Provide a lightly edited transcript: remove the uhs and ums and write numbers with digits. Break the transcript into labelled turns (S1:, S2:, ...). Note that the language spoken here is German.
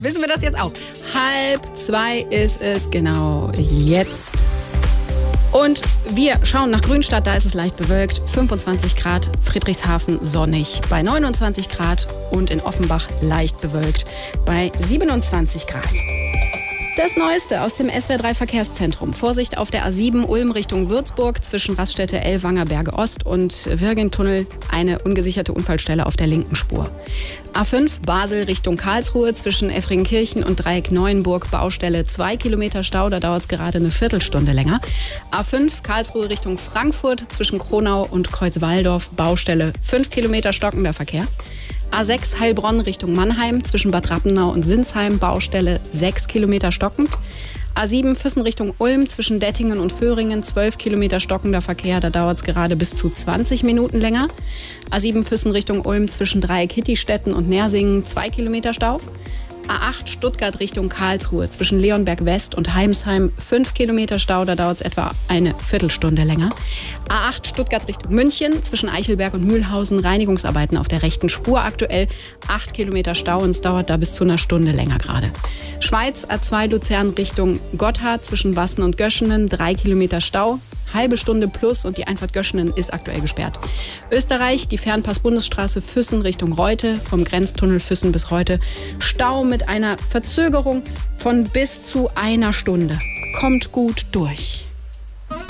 S1: Wissen wir das jetzt auch? 1:30 ist es genau jetzt. Und wir schauen nach Grünstadt, da ist es leicht bewölkt, 25 Grad, Friedrichshafen sonnig bei 29 Grad und in Offenbach leicht bewölkt bei 27 Grad. Das Neueste aus dem SWR3 Verkehrszentrum. Vorsicht auf der A7 Ulm Richtung Würzburg zwischen Raststätte Ellwanger Berge Ost und Wirgentunnel. Eine ungesicherte Unfallstelle auf der linken Spur. A5 Basel Richtung Karlsruhe zwischen Effringkirchen und Dreieck Neuenburg. Baustelle 2 Kilometer Stau, da dauert es gerade eine Viertelstunde länger. A5 Karlsruhe Richtung Frankfurt zwischen Kronau und Kreuzwaldorf. Baustelle 5 Kilometer stockender Verkehr. A6 Heilbronn Richtung Mannheim zwischen Bad Rappenau und Sinsheim, Baustelle 6 Kilometer stockend. A7 Füssen Richtung Ulm zwischen Dettingen und Föhringen, 12 Kilometer stockender Verkehr, da dauert es gerade bis zu 20 Minuten länger. A7 Füssen Richtung Ulm zwischen Dreieck-Hittistetten und Nersingen, 2 Kilometer Stau. A8 Stuttgart Richtung Karlsruhe zwischen Leonberg West und Heimsheim, 5 Kilometer Stau, da dauert es etwa eine Viertelstunde länger. A8 Stuttgart Richtung München zwischen Eichelberg und Mühlhausen, Reinigungsarbeiten auf der rechten Spur aktuell, 8 Kilometer Stau und es dauert da bis zu einer Stunde länger gerade. Schweiz A2 Luzern Richtung Gotthard zwischen Wassen und Göschenen, 3 Kilometer Stau. Halbe Stunde plus und die Einfahrt Göschenen ist aktuell gesperrt. Österreich, die Fernpass-Bundesstraße Füssen Richtung Reute, vom Grenztunnel Füssen bis Reute. Stau mit einer Verzögerung von bis zu einer Stunde. Kommt gut durch.